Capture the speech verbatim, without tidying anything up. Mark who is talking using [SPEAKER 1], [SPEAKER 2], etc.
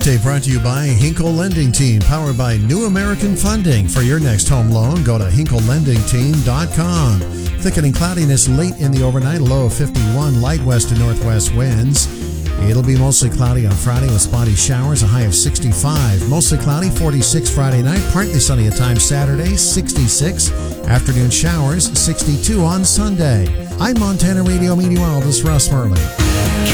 [SPEAKER 1] update brought to you by Hinkle Lending Team, powered by New American Funding. For your next home loan, go to hinkle lending team dot com. Thickening cloudiness late in the overnight, a low of fifty-one, light west to northwest winds. It'll be mostly cloudy on Friday with spotty showers, a high of sixty-five. Mostly cloudy, forty-six Friday night, partly sunny at times Saturday, sixty-six. Afternoon showers, sixty-two on Sunday. I'm Montana Radio meteorologist Russ Murley.